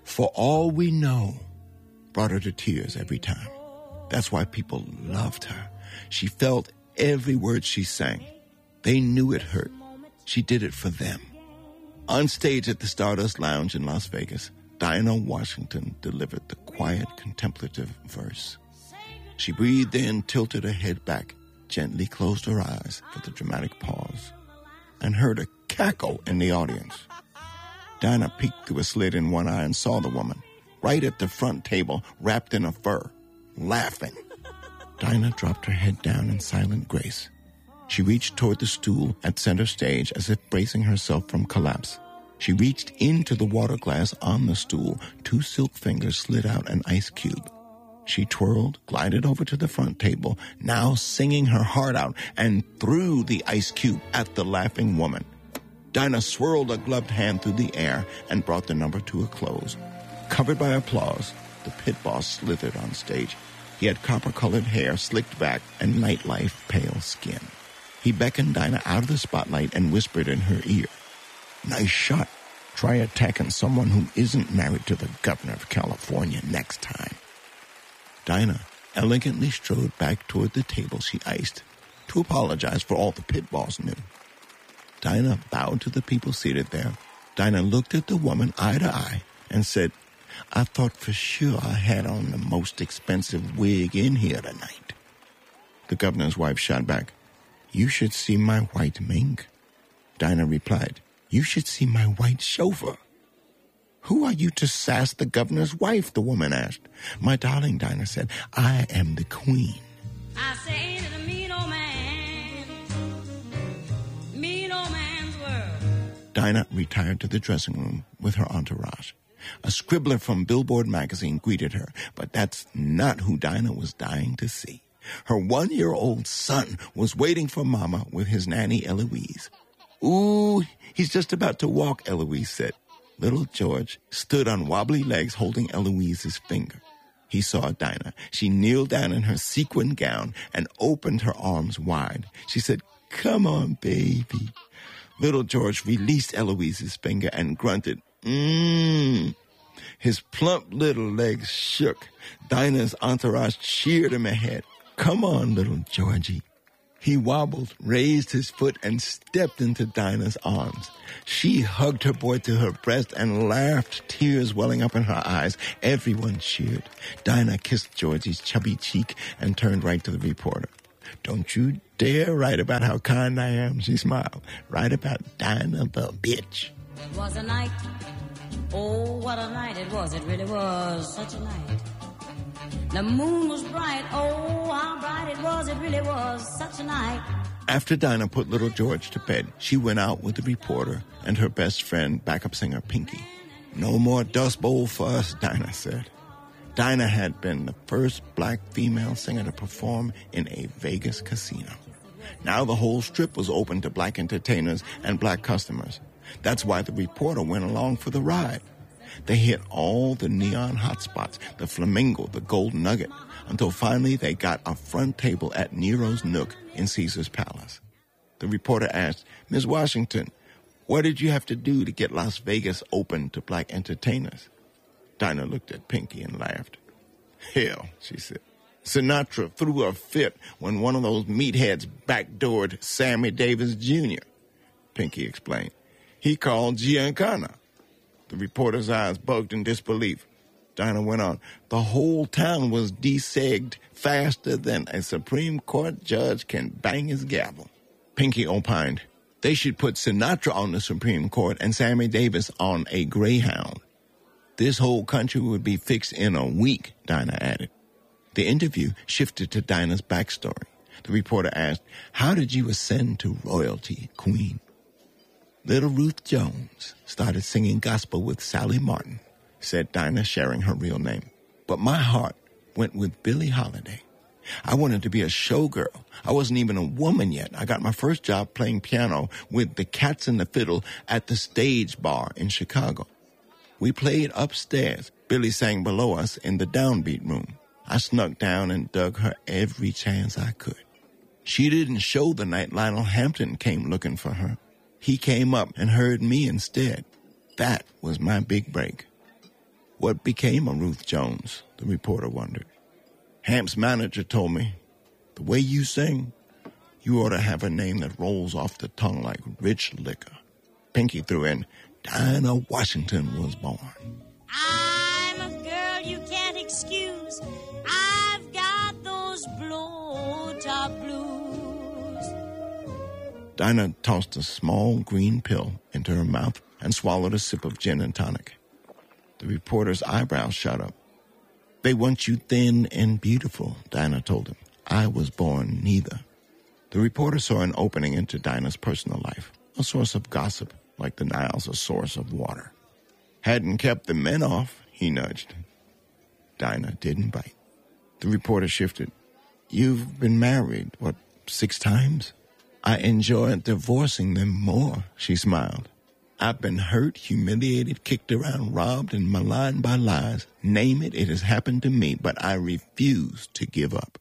For All We Know brought her to tears every time. That's why people loved her. She felt every word she sang. They knew it hurt. She did it for them. On stage at the Stardust Lounge in Las Vegas, Dinah Washington delivered the quiet, contemplative verse. She breathed in, tilted her head back, gently closed her eyes for the dramatic pause, and heard a cackle in the audience. Dinah peeked through a slit in one eye and saw the woman, right at the front table, wrapped in a fur, laughing. Dinah dropped her head down in silent grace. She reached toward the stool at center stage as if bracing herself from collapse. She reached into the water glass on the stool. 2 silk fingers slid out an ice cube. She twirled, glided over to the front table, now singing her heart out, and threw the ice cube at the laughing woman. Dinah swirled a gloved hand through the air and brought the number to a close. Covered by applause, the pit boss slithered on stage. He had copper-colored hair slicked back and nightlife pale skin. He beckoned Dinah out of the spotlight and whispered in her ear, "Nice shot. Try attacking someone who isn't married to the governor of California next time." Dinah elegantly strode back toward the table she iced to apologize for all the pit boss knew. Dinah bowed to the people seated there. Dinah looked at the woman eye to eye and said, "I thought for sure I had on the most expensive wig in here tonight." The governor's wife shot back, "You should see my white mink." Dinah replied, "You should see my white chauffeur." "Who are you to sass the governor's wife?" the woman asked. "My darling," Dinah said, "I am the queen." I say, ain't it a mean old man? Mean old man's world. Dinah retired to the dressing room with her entourage. A scribbler from Billboard magazine greeted her, but that's not who Dinah was dying to see. Her 1-year-old son was waiting for Mama with his nanny, Eloise. "Ooh, he's just about to walk," Eloise said. Little George stood on wobbly legs holding Eloise's finger. He saw Dinah. She kneeled down in her sequin gown and opened her arms wide. She said, "Come on, baby." Little George released Eloise's finger and grunted, "Mmm." His plump little legs shook. Dinah's entourage cheered him ahead. "Come on, little Georgie." He wobbled, raised his foot, and stepped into Dinah's arms. She hugged her boy to her breast and laughed, tears welling up in her eyes. Everyone cheered. Dinah kissed Georgie's chubby cheek and turned right to the reporter. "Don't you dare write about how kind I am," she smiled. "Write about Dinah the bitch." It was a night. Oh, what a night it was. It really was such a night. The moon was bright. Oh, how bright it was. It really was such a night. After Dinah put little George to bed, she went out with the reporter and her best friend, backup singer Pinky. "No more Dust Bowl for us," Dinah said. Dinah had been the first black female singer to perform in a Vegas casino. Now the whole strip was open to black entertainers and black customers. That's why the reporter went along for the ride. They hit all the neon hotspots, the Flamingo, the Gold Nugget, until finally they got a front table at Nero's Nook in Caesar's Palace. The reporter asked, "Ms. Washington, what did you have to do to get Las Vegas open to black entertainers?" Dinah looked at Pinky and laughed. "Hell," she said. "Sinatra threw a fit when one of those meatheads backdoored Sammy Davis Jr." Pinky explained. "He called Giancana." The reporter's eyes bugged in disbelief. Dinah went on. "The whole town was desegged faster than a Supreme Court judge can bang his gavel." Pinky opined, "They should put Sinatra on the Supreme Court and Sammy Davis on a Greyhound." "This whole country would be fixed in a week," Dinah added. The interview shifted to Dinah's backstory. The reporter asked, "How did you ascend to royalty, Queen?" "Little Ruth Jones started singing gospel with Sally Martin," said Dinah, sharing her real name. "But my heart went with Billie Holiday. I wanted to be a showgirl. I wasn't even a woman yet. I got my first job playing piano with the Cats and the Fiddle at the Stage Bar in Chicago. We played upstairs. Billie sang below us in the downbeat room. I snuck down and dug her every chance I could. She didn't show the night Lionel Hampton came looking for her. He came up and heard me instead. That was my big break." What became of Ruth Jones, the reporter wondered. Hamp's manager told me, the way you sing, you ought to have a name that rolls off the tongue like rich liquor. Pinky threw in, Dinah Washington was born. I'm a girl you can't excuse. I've got those blow-top blues. Dinah tossed a small green pill into her mouth and swallowed a sip of gin and tonic. The reporter's eyebrows shot up. They want you thin and beautiful, Dinah told him. I was born neither. The reporter saw an opening into Dinah's personal life, a source of gossip, like the Nile's a source of water. Hadn't kept the men off, he nudged. Dinah didn't bite. The reporter shifted. You've been married, 6 times? I enjoyed divorcing them more, she smiled. I've been hurt, humiliated, kicked around, robbed, and maligned by lies. Name it, it has happened to me, but I refuse to give up.